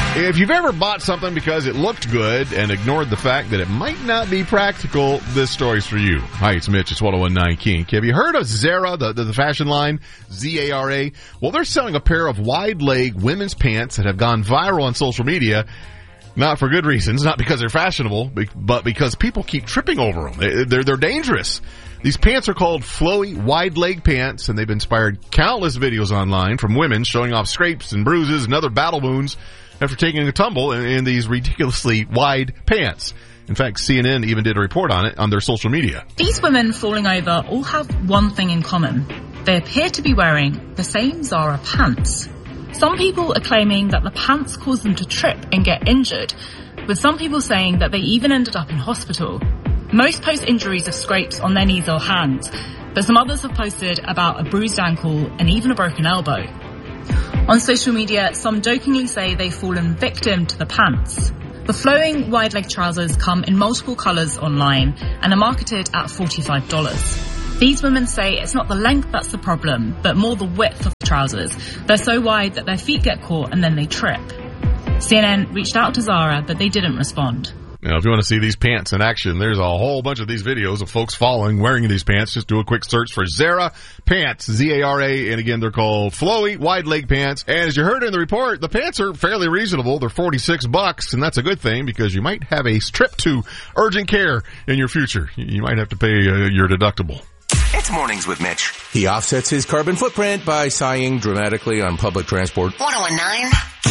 If you've ever bought something because it looked good and ignored the fact that it might not be practical, this story's for you. Hi, it's Mitch. It's 101.9 Kink. Have you heard of Zara, the fashion line, Z-A-R-A? Well, they're selling a pair of wide-leg women's pants that have gone viral on social media. Not for good reasons, not because they're fashionable, but because people keep tripping over them. They're dangerous. These pants are called flowy, wide-leg pants, and they've inspired countless videos online from women showing off scrapes and bruises and other battle wounds after taking a tumble in these ridiculously wide pants. In fact, CNN even did a report on it on their social media. These women falling over all have one thing in common. They appear to be wearing the same Zara pants. Some people are claiming that the pants caused them to trip and get injured, with some people saying that they even ended up in hospital. Most post injuries of scrapes on their knees or hands, but some others have posted about a bruised ankle and even a broken elbow. On social media, some jokingly say they've fallen victim to the pants. The flowing wide leg trousers come in multiple colours online and are marketed at $45. These women say it's not the length that's the problem, but more the width of the trousers. They're so wide that their feet get caught and then they trip. CNN reached out to Zara, but they didn't respond. Now, if you want to see these pants in action, there's a whole bunch of these videos of folks falling, wearing these pants. Just do a quick search for Zara pants, Z-A-R-A, and again, they're called flowy, wide leg pants. And as you heard in the report, the pants are fairly reasonable. They're $46, and that's a good thing because you might have a trip to urgent care in your future. You might have to pay your deductible. It's Mornings with Mitch. He offsets his carbon footprint by sighing dramatically on public transport. 101.9